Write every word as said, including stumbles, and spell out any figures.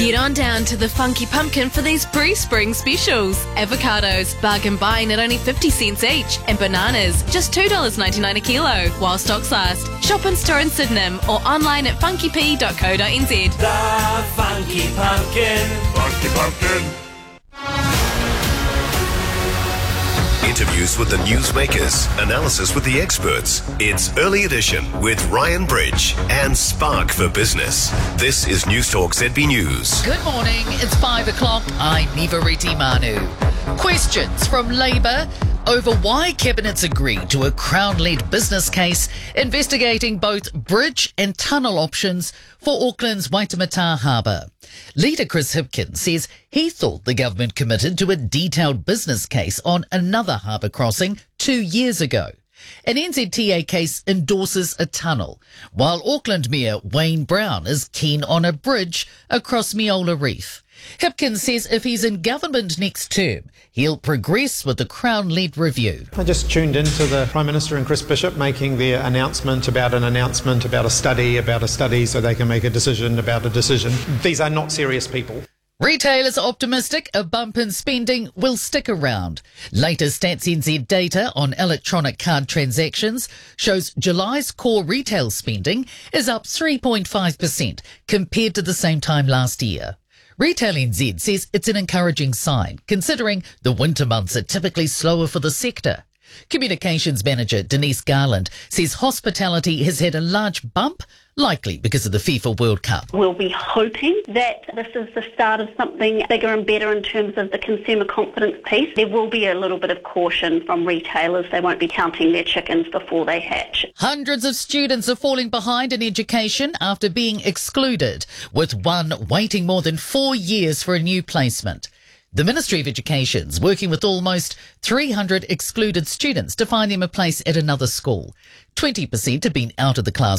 Get on down to the Funky Pumpkin for these pre-spring specials. Avocados, bargain buying at only fifty cents each, and bananas, just two dollars ninety-nine a kilo, while stocks last. Shop in store in Sydenham or online at funky p dot co dot n z. The Funky Pumpkin. Funky Pumpkin. Interviews with the newsmakers, analysis with the experts. It's Early Edition with Ryan Bridge and Spark for Business. This is Newstalk Z B News. Good morning, it's five o'clock. I'm Nivariti Manu. Questions from Labour over why Cabinet's agreed to a Crown-led business case investigating both bridge and tunnel options for Auckland's Waitemata Harbour. Leader Chris Hipkins says he thought the government committed to a detailed business case on another harbour crossing two years ago. An N Z T A case endorses a tunnel, while Auckland Mayor Wayne Brown is keen on a bridge across Meola Reef. Hipkins says if he's in government next term, he'll progress with the Crown-led review. I just tuned into the Prime Minister and Chris Bishop making their announcement about an announcement about a study, about a study so they can make a decision about a decision. These are not serious people. Retailers are optimistic a bump in spending will stick around. Latest Stats N Z data on electronic card transactions shows July's core retail spending is up three point five percent compared to the same time last year. Retail N Z says it's an encouraging sign, considering the winter months are typically slower for the sector. Communications manager Denise Garland says hospitality has had a large bump, likely because of the FIFA World Cup. We'll be hoping that this is the start of something bigger and better in terms of the consumer confidence piece. There will be a little bit of caution from retailers. They won't be counting their chickens before they hatch. Hundreds of students are falling behind in education after being excluded, with one waiting more than four years for a new placement. The Ministry of Education's working with almost three hundred excluded students to find them a place at another school. twenty percent have been out of the class